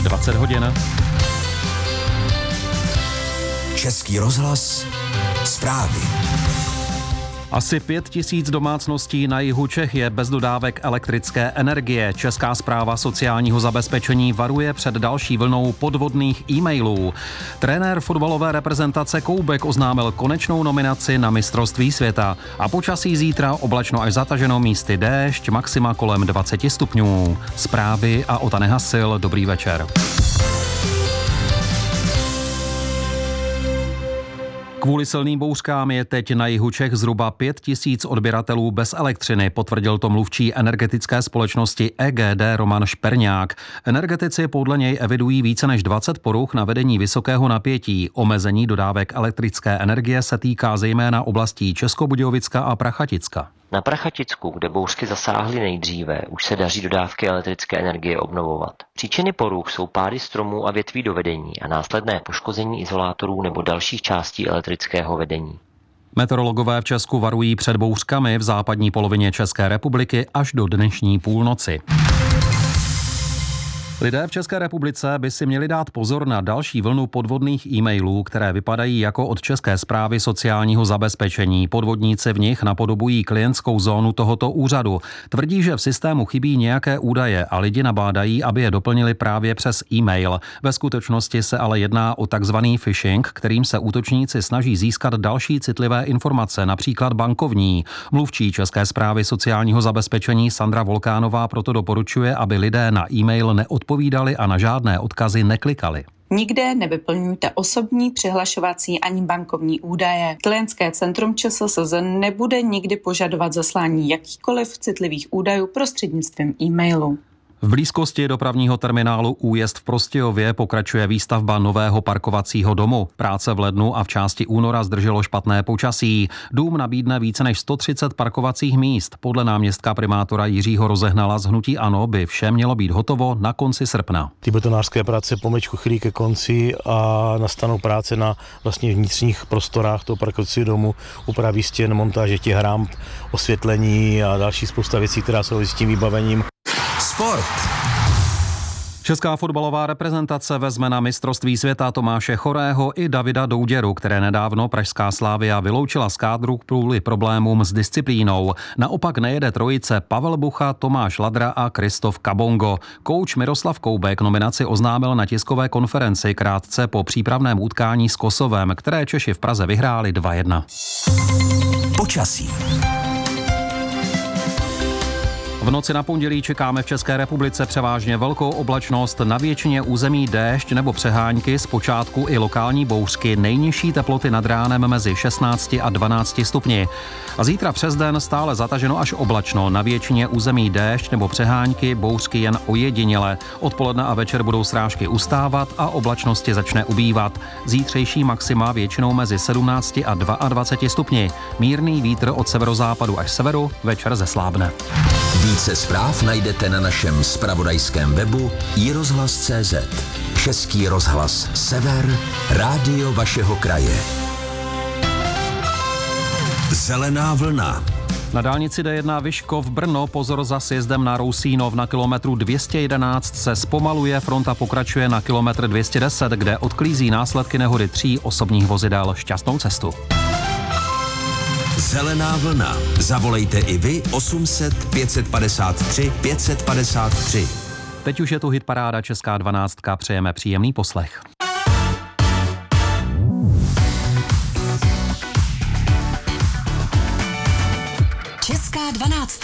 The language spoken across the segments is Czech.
20 hodin. Český rozhlas, zprávy. Asi 5 000 domácností na jihu Čech je bez dodávek elektrické energie. Česká správa sociálního zabezpečení varuje před další vlnou podvodných e-mailů. Trenér fotbalové reprezentace Koubek oznámil konečnou nominaci na mistrovství světa. A počasí zítra oblačno až zataženo, místy déšť, maxima kolem 20 stupňů. Zprávy a Ota Nehasil, dobrý večer. Kvůli silným bouřkám je teď na jihu Čech zhruba 5 000 odběratelů bez elektřiny, potvrdil to mluvčí energetické společnosti EGD Roman Šperňák. Energetici podle něj evidují více než 20 poruch na vedení vysokého napětí. Omezení dodávek elektrické energie se týká zejména oblastí Českobudějovicka a Prachaticka. Na Prachaticku, kde bouřky zasáhly nejdříve, už se daří dodávky elektrické energie obnovovat. Příčiny poruch jsou pády stromů a větví do vedení a následné poškození izolátorů nebo dalších částí elektrického vedení. Meteorologové v Česku varují před bouřkami v západní polovině České republiky až do dnešní půlnoci. Lidé v České republice by si měli dát pozor na další vlnu podvodných e-mailů, které vypadají jako od České správy sociálního zabezpečení. Podvodníci v nich napodobují klientskou zónu tohoto úřadu. Tvrdí, že v systému chybí nějaké údaje a lidi nabádají, aby je doplnili právě přes e-mail. Ve skutečnosti se ale jedná o takzvaný phishing, kterým se útočníci snaží získat další citlivé informace, například bankovní. Mluvčí České správy sociálního zabezpečení Sandra Volkánová proto doporučuje, aby lidé na e-mail neodpovídali a na žádné odkazy neklikali. Nikde nevyplňujte osobní, přihlašovací ani bankovní údaje. Klientské centrum ČSSZ nebude nikdy požadovat zaslání jakýchkoliv citlivých údajů prostřednictvím e-mailu. V blízkosti dopravního terminálu Újezd v Prostějově pokračuje výstavba nového parkovacího domu. Práce v lednu a v části února zdrželo špatné počasí. Dům nabídne více než 130 parkovacích míst. Podle náměstka primátora Jiřího Rozehnala z hnutí ANO by vše mělo být hotovo na konci srpna. Ty betonářské práce pomečku chylí ke konci a nastanou práce na vlastně vnitřních prostorách toho parkovacího domu, úpravy stěn, montáže těch ramp, osvětlení a další spousta věcí, která souvisí s tím vybavením. Sport. Česká fotbalová reprezentace vezme na mistrovství světa Tomáše Chorého i Davida Douděru, které nedávno pražská Slavia vyloučila z kádru kvůli problémům s disciplínou. Naopak nejede trojice Pavel Bucha, Tomáš Ladra a Kristof Kabongo. Kouč Miroslav Koubek nominaci oznámil na tiskové konferenci krátce po přípravném utkání s Kosovem, které Češi v Praze vyhráli 2-1. Počasí. V noci na pondělí čekáme v České republice převážně velkou oblačnost, na většině území déšť nebo přehánky, zpočátku i lokální bouřky, nejnižší teploty nad ránem mezi 16 a 12 stupni. A zítra přes den stále zataženo až oblačno, na většině území déšť nebo přehánky, bouřky jen ojediněle. Odpoledne a večer budou srážky ustávat a oblačnosti začne ubývat. Zítřejší maxima většinou mezi 17 a 22 stupni. Mírný vítr od severozápadu až severu, večer zeslábne. Více zpráv najdete na našem zpravodajském webu iRozhlas.cz. Český rozhlas Sever, rádio vašeho kraje. Zelená vlna. Na dálnici D1 Vyškov Brno pozor za sjezdem na Rousínov na kilometru 211 se zpomaluje, fronta pokračuje na kilometr 210, kde odklízí následky nehody 3 osobních vozidel. Šťastnou cestu. Zelená vlna. Zavolejte i vy 800 553 553. Teď už je tu hitparáda Česká 12. Přejeme příjemný poslech. Česká 12.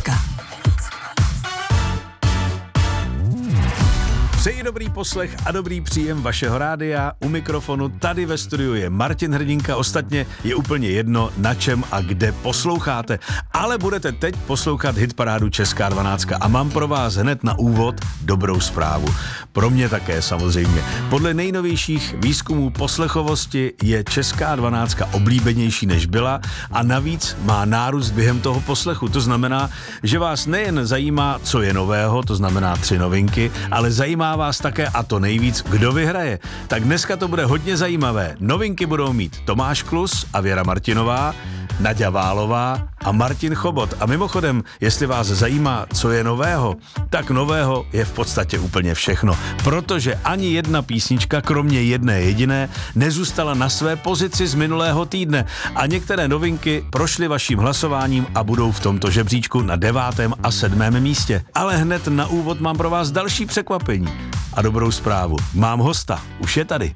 Přeji dobrý poslech a dobrý příjem vašeho rádia. U mikrofonu tady ve studiu je Martin Hrdinka. Ostatně je úplně jedno, na čem a kde posloucháte. Ale budete teď poslouchat hitparádu Česká 12. A mám pro vás hned na úvod dobrou zprávu. Pro mě také samozřejmě. Podle nejnovějších výzkumů poslechovosti je Česká 12 oblíbenější než byla a navíc má nárůst během toho poslechu. To znamená, že vás nejen zajímá, co je nového, to znamená 3 novinky, ale zajímá vás také, a to nejvíc, kdo vyhraje. Tak dneska to bude hodně zajímavé. Novinky budou mít Tomáš Klus a Věra Martinová Naďa Válová a Martin Chobot. A mimochodem, jestli vás zajímá, co je nového, tak nového je v podstatě úplně všechno. Protože ani jedna písnička, kromě jedné jediné, nezůstala na své pozici z minulého týdne. A některé novinky prošly vaším hlasováním a budou v tomto žebříčku na 9. a 7. místě. Ale hned na úvod mám pro vás další překvapení. A dobrou zprávu. Mám hosta. Už je tady.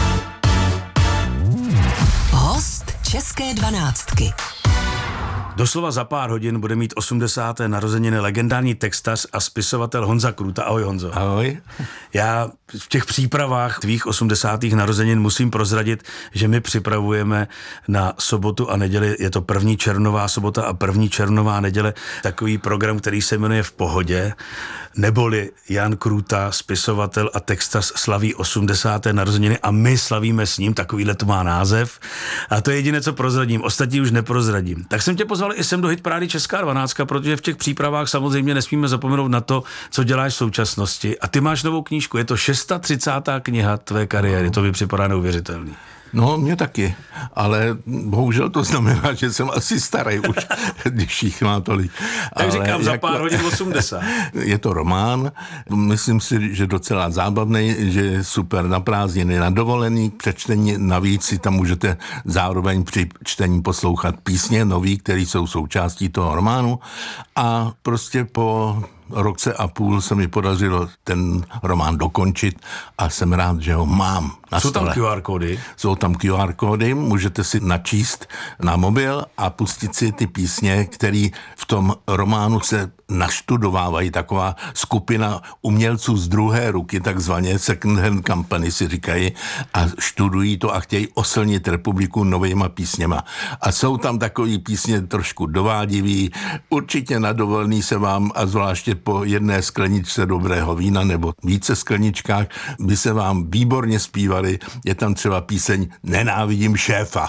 Host České 12. Doslova za pár hodin bude mít 80. narozeniny legendární textař a spisovatel Honza Krůta. Ahoj, Honzo. Ahoj. Já v těch přípravách tvých 80. narozenin musím prozradit, že my připravujeme na sobotu a neděli, je to 1. červnová sobota a 1. červnová neděle, takový program, který se jmenuje V pohodě, neboli Jan Krůta, spisovatel a textař, slaví 80. narozeniny a my slavíme s ním, takovýhle to má název. A to je jediné, co prozradím, ostatní už neprozradím. Tak jsem tě pozval i sem do hitparády Česká 12, protože v těch přípravách samozřejmě nesmíme zapomenout na to, co děláš v současnosti. A ty máš novou knížku, je to 630. kniha tvé kariéry, to mi připadá neuvěřitelný. No, mě taky, ale bohužel to znamená, že jsem asi starý už, když jich má tolik. Tak ale říkám, za pár hodin 80. Je to román, myslím si, že docela zábavný, že je super na prázdniny, na dovolený, přečtení, navíc si tam můžete zároveň při čtení poslouchat písně nový, které jsou součástí toho románu a prostě po roce a půl se mi podařilo ten román dokončit a jsem rád, že ho mám na stole. Jsou tam QR kódy? Jsou tam QR kódy, můžete si načíst na mobil a pustit si ty písně, které v tom románu se naštudovávají. Taková skupina umělců z druhé ruky, takzvaně second hand company si říkají, a študují to a chtějí oslnit republiku novýma písněma. A jsou tam takový písně trošku dovádivý, určitě na dovolený se vám, a zvláště po jedné skleničce dobrého vína nebo více skleničkách, by se vám výborně zpívali. Je tam třeba píseň Nenávidím šéfa.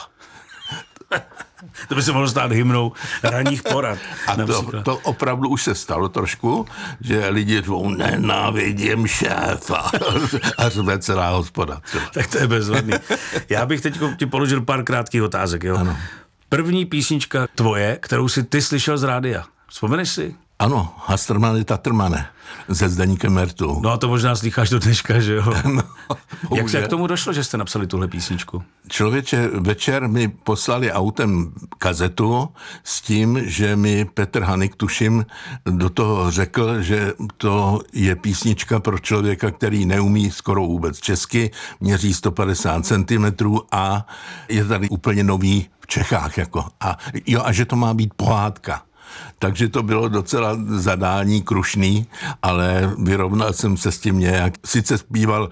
To by se mohlo stát hymnou ranních porad. A to opravdu už se stalo trošku, že lidi řvou Nenávidím šéfa a řve celá hospoda. Tak to je bezvadný. Já bych teď ti položil pár krátkých otázek. Jo? Ano. První písnička tvoje, kterou si ty slyšel z rádia. Vzpomeneš si? Ano, Hastrmane Tatrmane se Zdeníkem Mertou. No a to možná slycháš do dneška, že jo? No, jak se k tomu došlo, že jste napsali tuhle písničku? Člověče, večer mi poslali autem kazetu s tím, že mi Petr Hanik, tuším, do toho řekl, že to je písnička pro člověka, který neumí skoro vůbec česky, měří 150 cm a je tady úplně nový v Čechách. A že to má být pohádka. Takže to bylo docela zadání krušný, ale vyrovnal jsem se s tím nějak. Sice zpíval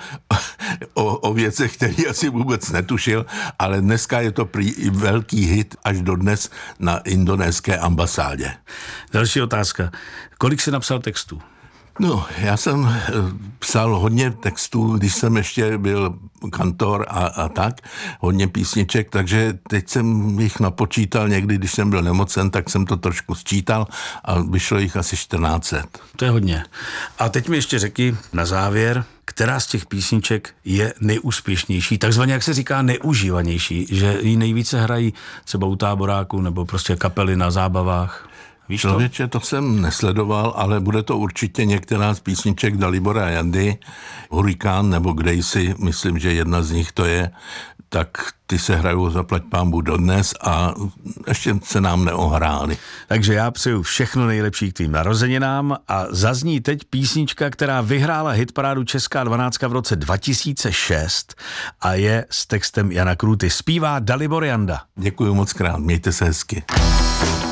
o věcech, které asi vůbec netušil, ale dneska je to prý velký hit až dodnes na indonéské ambasádě. Další otázka. Kolik jsi napsal textů? No, já jsem psal hodně textů, když jsem ještě byl kantor a tak, hodně písniček, takže teď jsem jich napočítal někdy, když jsem byl nemocen, tak jsem to trošku sčítal a vyšlo jich asi 1400. To je hodně. A teď mi ještě řekni na závěr, která z těch písniček je nejúspěšnější, takzvaně, jak se říká, neužívanější, že ji nejvíce hrají třeba u táboráku nebo prostě kapely na zábavách. Víš Člověče, to jsem nesledoval, ale bude to určitě některá z písniček Dalibora a Jandy, Hurikán nebo Kdejsi, myslím, že jedna z nich to je, tak ty se hrajou zaplať pánbůh dodnes a ještě se nám neohráli. Takže já přeju všechno nejlepší k tvým narozeninám a zazní teď písnička, která vyhrála hitparádu Česká 12 v roce 2006 a je s textem Jana Krůty. Zpívá Dalibor Janda. Děkuji moc krát, mějte se hezky.